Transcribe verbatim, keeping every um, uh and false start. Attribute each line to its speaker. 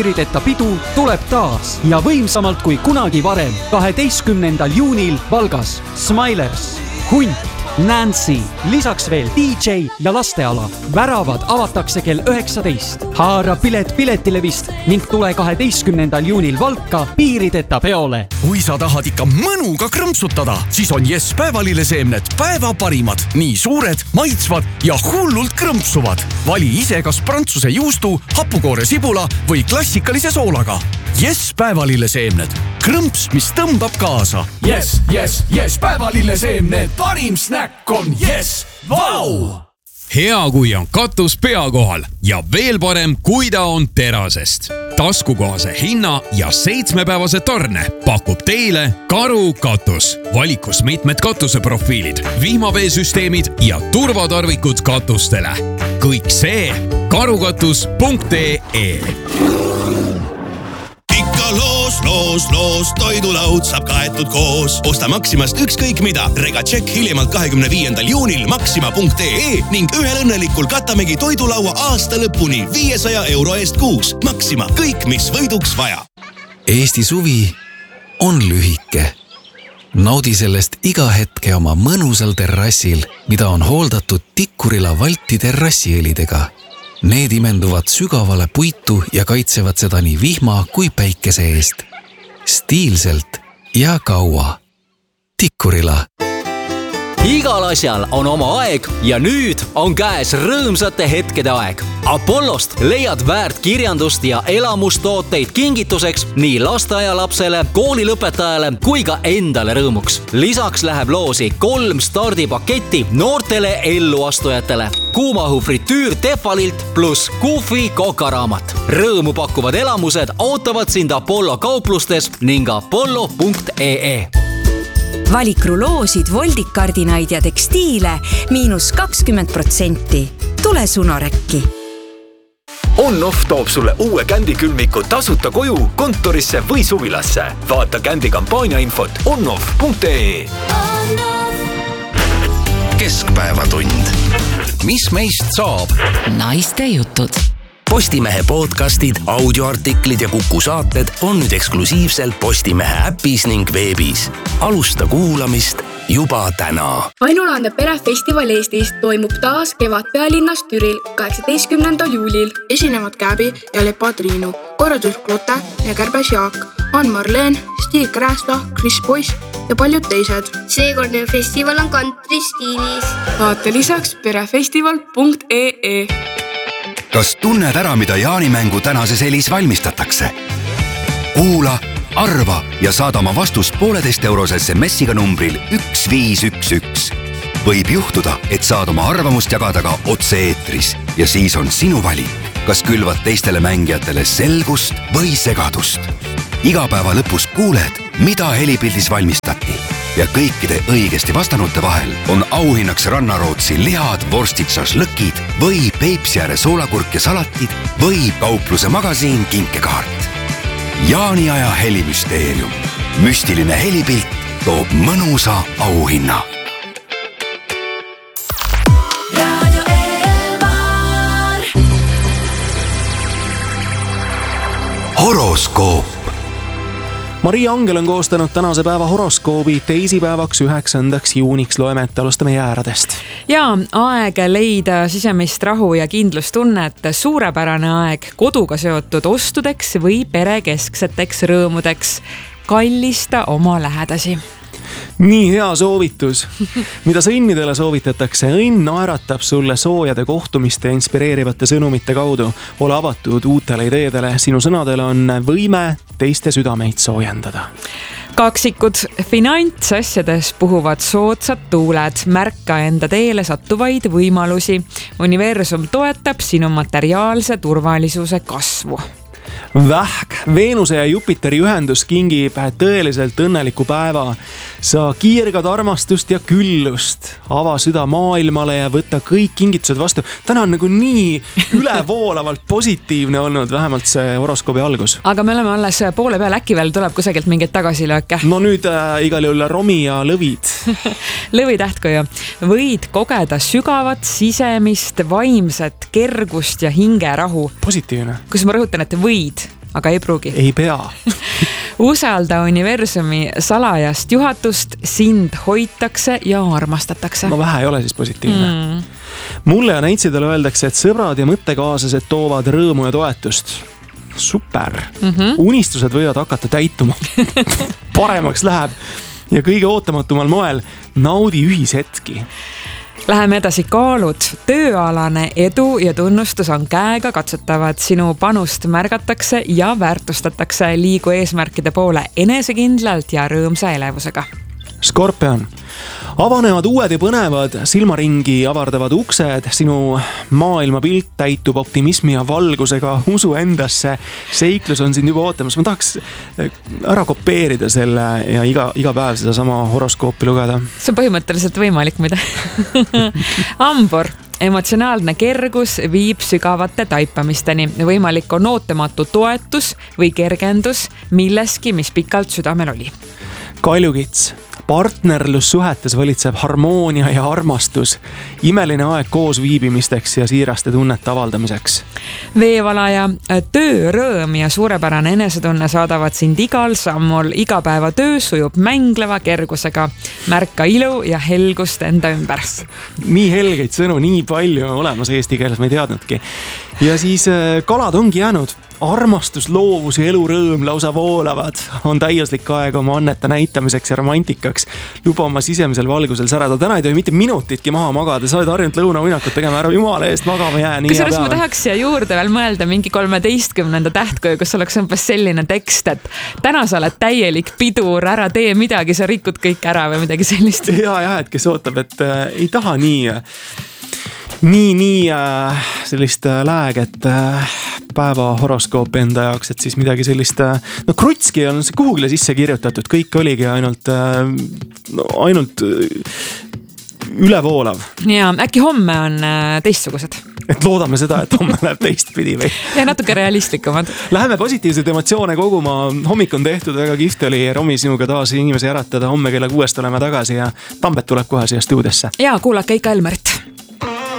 Speaker 1: piirideta pidu tuleb taas ja võimsamalt kui kunagi varem kaheteistkümnendal juunil Valgas. Smilers, Hunt, Nancy, lisaks veel D J ja lasteala. Väravad avatakse kell üheksateist. Haara pilet piletilevist ning tule kaheteistkümnendal juunil Valka piirideta peole.
Speaker 2: Kui sa tahad ikka mõnuga krõmpsutada, siis on Yes päevalilleseemned päeva parimad. Nii suured, maitsvad ja hullult krõmpsuvad. Vali ise kas prantsuse juustu, hapukoore sibula või klassikalise soolaga. Yes päevalilleseemned. Krõmps, mis tõmbab kaasa. Yes, yes, yes päevalilleseemned. Parim snäkk on Yes. Vau!
Speaker 3: Hea, kui on katus pea kohal ja veel parem, kui ta on terasest. Taskukohase hinna ja seitsmepäevase tarne pakub teile Karu katus. Valikus mitmed katuseprofiilid, vihmaveesüsteemid ja turvatarvikud katustele. Kõik see karukatus punkt ee.
Speaker 4: Loos, loos, loos, toidulaud saab kaetud koos. Osta Maximast ükskõik mida. Rega tšekk hiljemalt kahekümne viiendal juunil maxima punkt ee ning ühel õnnelikul katamegi toidulaua aasta lõpuni viiesaja euro eest kuus. Maxima, kõik mis võiduks vaja.
Speaker 5: Eesti suvi on lühike. Naudi sellest iga hetke oma mõnusal terrassil, mida on hooldatud Tikkurila Valti terrassielidega. Need imenduvad sügavale puitu ja kaitsevad seda nii vihma kui päikese eest. Stiilselt ja kaua. Tikkurila.
Speaker 6: Igal asjal on oma aeg ja nüüd on käes rõõmsate hetkede aeg. Apollost leiad väärt kirjandust ja elamustooteid kingituseks nii lasteaialapsele, koolilõpetajale kui ka endale rõõmuks. Lisaks läheb loosi kolm stardipaketti noortele elluastujatele. Kuumahu fritüür Tefalilt plus Kufi kokaraamat. Rõõmu pakkuvad elamused ootavad sind Apollo kauplustes ning apollo punkt ee.
Speaker 7: Valik ruloosid, voldikardinaid ja tekstiile miinus kakskümmend protsenti. Tule Sunorekki.
Speaker 8: On-Off toob sulle uue kändikülmiku tasuta koju, kontorisse või suvilasse. Vaata kändi kampaania infot onoff punkt ee.
Speaker 2: Keskpäevatund. Mis meist saab?
Speaker 9: Naiste jutud.
Speaker 4: Postimehe podcastid, audioartiklid ja Kuku saated on nüüd eksklusiivselt Postimehe äpis ning veebis. Alusta kuulamist juba täna.
Speaker 10: Ainulaande perefestival Eestis toimub taas kevad pealinnas Türil kaheksateistkümnendal juulil. Esinevad Käbi ja Lepa Triinu, korraldus Klote ja Kärbes Jaak, Ann Marleen, Stig Krästa, Chris Boyce ja paljud teised.
Speaker 11: Seekordne festival on country stiilis.
Speaker 10: Vaata lisaks perefestival punkt ee.
Speaker 12: Kas tunned ära, mida jaanimängu tänases elis valmistatakse? Kuula, arva ja saada oma vastus pooleteist eurose S M S-iga numbril üks viis üks üks. Võib juhtuda, et saad oma arvamust jagada ka otse eetris ja siis on sinu valik, kas külvad teistele mängijatele selgust või segadust. Iga päeva lõpus kuuled, mida helipildis valmistati ja kõikide õigesti vastanute vahel on auhinnaks Rannarootsi lihad, vorstid, šašlõkid või Peipsiääre soolakurk ja salatid või kaupluse magasiin kinkekaart. Jaaniaja helimüsteerium. Müstiline helipilt toob mõnusa auhinna. Horoskoop.
Speaker 13: Maria Angel on koostanud tänase päeva horoskoobi teisipäevaks üheksandaks juuniks. Loeme, et alustame jääradest.
Speaker 14: Ja aeg leida sisemist rahu ja kindlustunnet. Suurepärane aeg koduga seotud ostudeks või perekeskseteks rõõmudeks. Kallista oma lähedasi.
Speaker 13: Nii hea soovitus. Mida sa õnnidele soovitatakse? Õnn naeratab sulle soojade kohtumiste ja inspireerivate sõnumite kaudu. Ole avatud uutele ideedele. Sinu sõnadel on võime teiste südameid soojendada.
Speaker 14: Kaksikud. Finantsasjades puhuvad soodsad tuuled. Märka enda teele sattuvaid võimalusi. Universum toetab sinu materiaalse turvalisuse kasvu.
Speaker 13: Vähk. Veenuse ja Jupiteri ühendus kingib tõeliselt õnneliku päeva. Sa kiirgad armastust ja küllust. Ava süda maailmale ja võta kõik kingitused vastu. Täna on nagu nii ülevoolavalt positiivne olnud, vähemalt see horoskoobi algus.
Speaker 14: Aga me oleme alles poole peal, äkki veel tuleb kusagilt mingeid tagasilööke.
Speaker 13: No nüüd äh, igal juhul Romi ja Lõvid.
Speaker 14: Lõvi tähtkoju. Võid kogeda sügavat sisemist, vaimset kergust ja hingerahu.
Speaker 13: Positiivne.
Speaker 14: Kus ma rõhutan, et võid. aga ei pruugi.
Speaker 13: Ei pea.
Speaker 14: Usalda universumi salajast juhatust, sind hoitakse ja armastatakse.
Speaker 13: No vähe ei ole siis positiivne. Mm. Mulle ja näitsidele öeldakse, et sõbrad ja mõttekaaslased toovad rõõmu ja toetust. Super. Mm-hmm. Unistused võivad hakata täituma. Paremaks läheb ja kõige ootamatumal moel naudi ühishetki.
Speaker 14: Läheme edasi, kaalud. Tööalane edu ja tunnustus on käega katsutavad. Sinu panust märgatakse ja väärtustatakse. Liigu eesmärkide poole enesekindlalt ja rõõmsa elevusega.
Speaker 13: Skorpion. Avanevad uued ja põnevad, silmaringi avardavad uksed, sinu maailmapilt täitub optimismi ja valgusega, usu endasse, seiklus on sind juba ootamas. Ma tahaks ära kopeerida selle ja iga, iga päev seda sama horoskoopi lugeda.
Speaker 14: See on põhimõtteliselt võimalik, mida. Ambor. Emotsionaalne kergus viib sügavate taipamisteni. Võimalik on ootamatu toetus või kergendus milleski, mis pikalt südamel oli.
Speaker 13: Kaljukits. Partnerlussuhetes valitseb harmoonia ja armastus. Imeline aeg koos viibimisteks ja siiraste tunnete avaldamiseks.
Speaker 14: Veevalaja. Töörõõm ja suurepärane enesetunne saadavad sind igal sammul. Igapäeva töö sujub mängleva kergusega. Märka ilu ja helgust enda ümber.
Speaker 13: Nii helgeid sõnu, nii palju olemas eesti keeles, ma ei teadnudki. Ja siis kalad ongi jäänud. Armastus, loovus ja elurõõm lausa voolavad. On täiuslik aeg oma annete näitamiseks ja romantikaks. Luba oma sisemisel valgusel särada. Täna ei tohi mitte minutitki maha magada. Sa oled harjunud lõunauinakut tegema, ära jumala eest magama jää.
Speaker 14: Kusjuures ma tahaks siia juurde veel mõelda mingi kolmeteistkümnenda tähtkuju, kus oleks umbes selline tekst, et täna sa oled täielik pidur, ära tee midagi, sa rikud kõik ära või midagi sellist.
Speaker 13: Ja, ja, et kes ootab, et äh, ei taha nii... nii, nii äh, sellist äh, lääget äh, päeva horoskoopi enda jaoks, et siis midagi sellist, äh, no krutski on see kuhugile sisse kirjutatud, kõik oligi ainult, äh, no, ainult äh, ülevoolav.
Speaker 14: Ja äkki homme on äh, teistsugused.
Speaker 13: Et loodame seda, et homme läheb teistpidi või?
Speaker 14: Ja natuke realistlikumad.
Speaker 13: Läheme positiivseid emotsioone koguma. Hommik on tehtud, väga kihvt oli Romi sinuga taas inimesi äratada. Homme kella kuuest oleme tagasi ja Tambet tuleb kohe siia stuudiosse.
Speaker 14: Ja kuulake ikka Elmerit.